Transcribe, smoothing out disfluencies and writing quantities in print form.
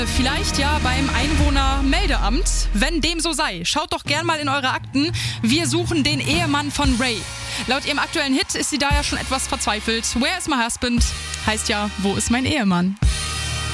Vielleicht ja beim Einwohnermeldeamt. Wenn dem so sei, schaut doch gern mal in eure Akten. Wir suchen den Ehemann von Ray. Laut ihrem aktuellen Hit ist sie da ja schon etwas verzweifelt. Where is my husband? Heißt ja, wo ist mein Ehemann?